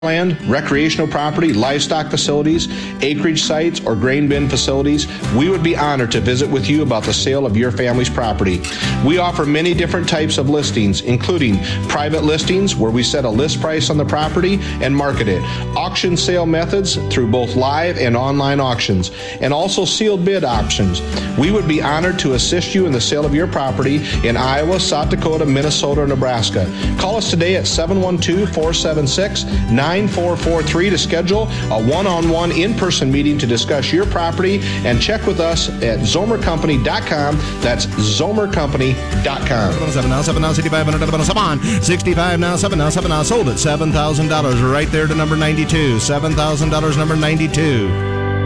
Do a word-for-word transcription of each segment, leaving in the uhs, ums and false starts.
land, recreational property, livestock facilities, acreage sites, or grain bin facilities, we would be honored to visit with you about the sale of your family's property. We offer many different types of listings, including private listings where we set a list price on the property and market it, auction sale methods through both live and online auctions, and also sealed bid options. We would be honored to assist you in the sale of your property in Iowa, South Dakota, Minnesota, or Nebraska. Call us today at seven one two, four seven six, nine four four three to schedule a one-on-one in-person meeting to discuss your property, and check with us at zomer company dot com. That's zomer company dot com. seven now, seven now, sixty-five hundred, seven on, sixty-five now, seven now, seven now, sold at seven thousand dollars right there to number ninety-two. seven thousand dollars, number ninety-two.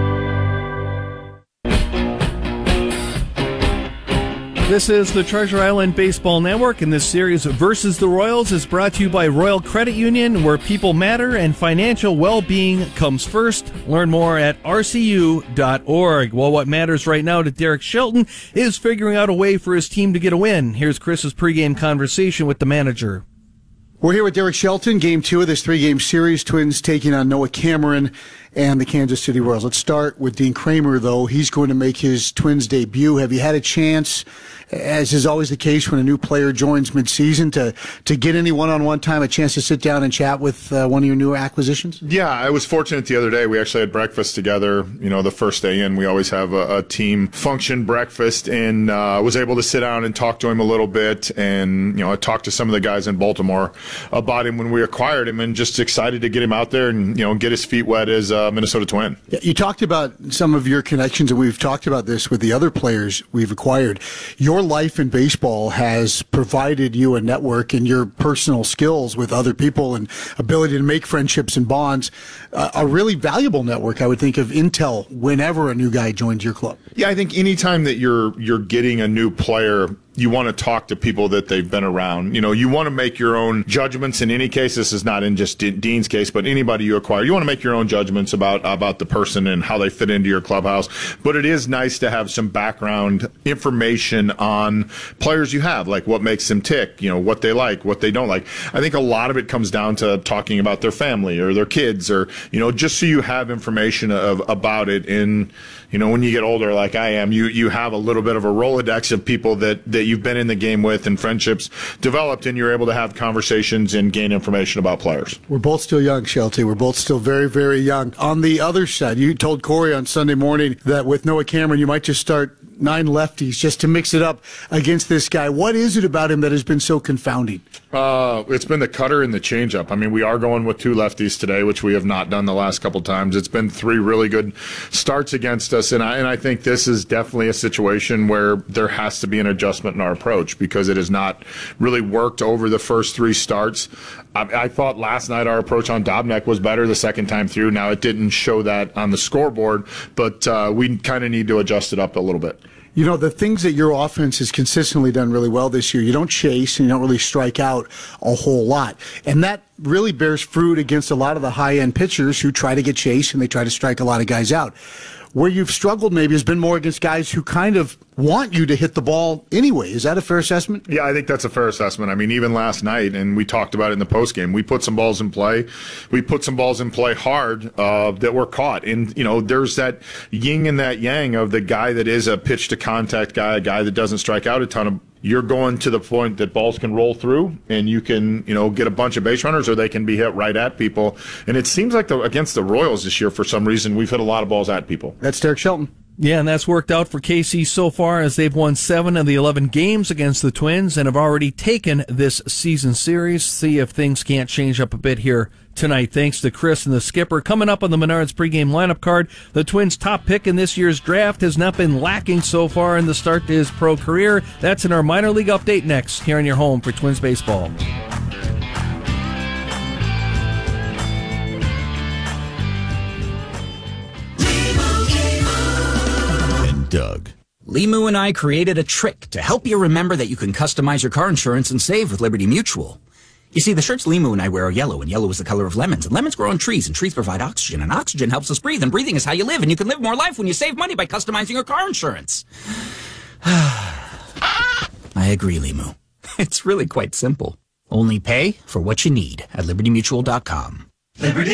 This is the Treasure Island Baseball Network, and this series Versus the Royals is brought to you by Royal Credit Union, where people matter and financial well-being comes first. Learn more at R C U dot org. Well, what matters right now to Derek Shelton is figuring out a way for his team to get a win. Here's Chris's pregame conversation with the manager. We're here with Derek Shelton, game two of this three-game series. Twins taking on Noah Cameron and the Kansas City Royals. Let's start with Dean Kramer, though. He's going to make his Twins debut. Have you had a chance, as is always the case when a new player joins midseason, to, to get any one-on-one time, a chance to sit down and chat with uh, one of your newer acquisitions? Yeah, I was fortunate the other day. We actually had breakfast together. You know, the first day in, we always have a, a team function breakfast, and I uh, was able to sit down and talk to him a little bit. And, you know, I talked to some of the guys in Baltimore about him when we acquired him, and just excited to get him out there and, you know, get his feet wet as a Minnesota Twin. Yeah, you talked about some of your connections, and we've talked about this with the other players we've acquired. Your life in baseball has provided you a network, and your personal skills with other people and ability to make friendships and bonds, uh, a really valuable network, I would think, of intel whenever a new guy joins your club. Yeah, I think anytime that you're you're getting a new player, you want to talk to people that they've been around. You know, you want to make your own judgments in any case. This is not in just Dean's case, but anybody you acquire. You want to make your own judgments about, about the person and how they fit into your clubhouse. But it is nice to have some background information on players you have, like what makes them tick, you know, what they like, what they don't like. I think a lot of it comes down to talking about their family or their kids, or, you know, just so you have information of, about it. And, you know, when you get older, like I am, you, you have a little bit of a Rolodex of people that, that you've been in the game with and friendships developed, and you're able to have conversations and gain information about players. We're both still young, Shelty. We're both still very, very young. On the other side, you told Corey on Sunday morning that with Noah Cameron, you might just start nine lefties just to mix it up against this guy. What is it about him that has been so confounding? Uh, it's been the cutter and the changeup. I mean, we are going with two lefties today, which we have not done the last couple times. It's been three really good starts against us, and I, and I think this is definitely a situation where there has to be an adjustment in our approach, because it has not really worked over the first three starts. I, I thought last night our approach on Dobnak was better the second time through. Now, it didn't show that on the scoreboard, but uh, we kind of need to adjust it up a little bit. You know, the things that your offense has consistently done really well this year, you don't chase and you don't really strike out a whole lot. And that really bears fruit against a lot of the high-end pitchers who try to get chased and they try to strike a lot of guys out. Where you've struggled maybe has been more against guys who kind of want you to hit the ball anyway. Is that a fair assessment? Yeah, I think that's a fair assessment. I mean, even last night, and we talked about it in the postgame, we put some balls in play. We put some balls in play hard uh, that were caught. And, you know, there's that yin and that yang of the guy that is a pitch-to-contact guy, a guy that doesn't strike out a ton of. You're going to the point that balls can roll through, and you can, you know, get a bunch of base runners, or they can be hit right at people. And it seems like the, against the Royals this year, for some reason, we've hit a lot of balls at people. That's Derek Shelton. Yeah, and that's worked out for K C so far, as they've won seven of the eleven games against the Twins and have already taken this season series. See if things can't change up a bit here tonight, thanks to Chris and the skipper. Coming up on the Menards pregame lineup card, the Twins' top pick in this year's draft has not been lacking so far in the start to his pro career. That's in our minor league update next, here in your home for Twins baseball. Doug. Limu and I created a trick to help you remember that you can customize your car insurance and save with Liberty Mutual. You see, the shirts Limu and I wear are yellow, and yellow is the color of lemons, and lemons grow on trees, and trees provide oxygen, and oxygen helps us breathe, and breathing is how you live, and you can live more life when you save money by customizing your car insurance. I agree, Limu. It's really quite simple. Only pay for what you need at liberty mutual dot com. Liberty